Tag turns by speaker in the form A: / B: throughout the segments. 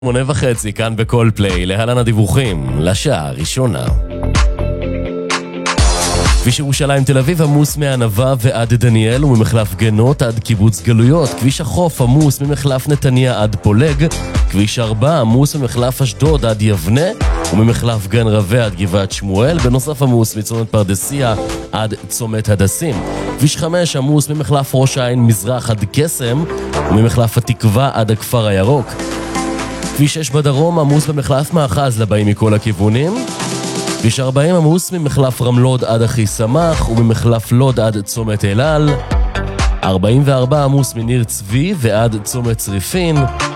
A: 8:30 כאן בכל פליי, להלן הדיווחים לשעה הראשונה. כביש ירושלים תל אביב עמוס מהענבה ועד דניאל וממחלף גנות עד קיבוץ גלויות. כביש החוף עמוס ממחלף נתניה עד פולג. כביש 4 עמוס ממחלף אשדוד עד יבנה וממחלף גן רווה עד גבעת שמואל. בנוסף עמוס מצומת פרדסיה עד צומת הדסים. כביש 5 עמוס ממחלף ראש העין מזרח עד קסם וממחלף התקווה עד הכפר הירוק. כביש 6 בדרום עמוס במחלף מאחז לבאים מכל הכיוונים. כביש 40 עמוס ממחלף רמלוד עד אחי סמך וממחלף לוד עד צומת אילal. 44 עמוס מניר צבי ועד צומת צריפין.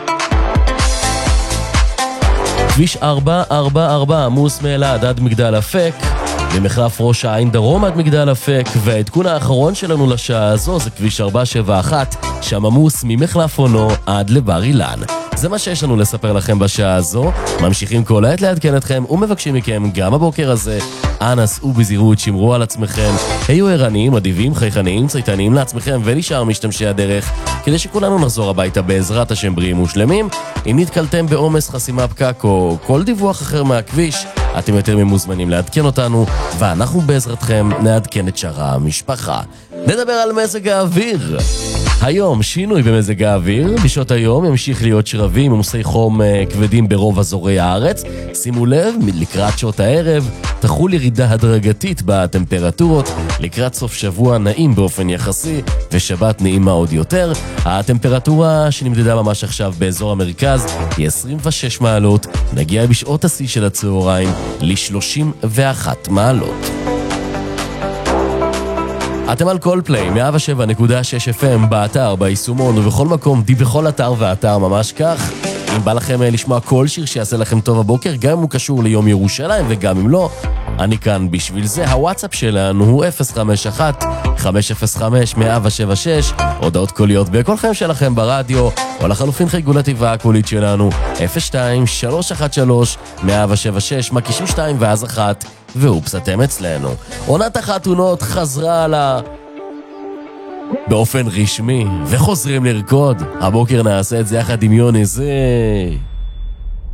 A: כביש 444 עמוס מאלעד עד מגדל אפק ומחלף ראש העין דרום עד מגדל אפק. והעדכון האחרון שלנו לשעה הזו זה כביש 471 שם עמוס ממחלף אונו עד לבר אילן. זה מה שיש לנו לספר לכם בשעה הזו. ממשיכים כל העת לעדכן אתכם ומבקשים מכם גם הבוקר הזה, אנא סעו בזהירות, שמרו על עצמכם, היו ערניים, אדיבים, חייכניים, צייתניים לעצמכם ולשאר משתמשי הדרך, כדי שכולנו נחזור הביתה בעזרת השם בריאים ושלמים. אם נתקלתם בעומס, חסימה, פקק או כל דיווח אחר מהכביש, אתם יותר ממוזמנים לעדכן אותנו, ואנחנו בעזרתכם נעדכן את שאר המשפחה. נדבר על מזג האוויר. היום שינוי במזג האוויר, בשעות היום ימשיך להיות שרבים עמוסי חום כבדים ברוב אזורי הארץ. שימו לב, לקראת שעות הערב תחול ירידה הדרגתית בטמפרטורות, לקראת סוף שבוע נעים באופן יחסי ושבת נעימה עוד יותר. הטמפרטורה שנמדדה ממש עכשיו באזור המרכז היא 26 מעלות, נגיע בשעות השיא של הצהריים ל-31 מעלות. אתם על כל פליי, 107.6 FM, באתר, ביישומון ובכל מקום, בכל אתר ואתר ממש כך. אם בא לכם לשמוע כל שיר שיעשה לכם טוב הבוקר, גם אם הוא קשור ליום ירושלים וגם אם לא, אני כאן בשביל זה. הוואטסאפ שלנו הוא 051-505-176, הודעות קוליות בקולכם שלכם ברדיו, או לחלופין חייגו לתיבה הקולית שלנו 02-313-176, מקישים 2 ואז 1 ואופס אתם אצלנו. עונת החתונות חזרה באופן רשמי וחוזרים לרקוד. הבוקר נעשה את זה יחד עם יוני זה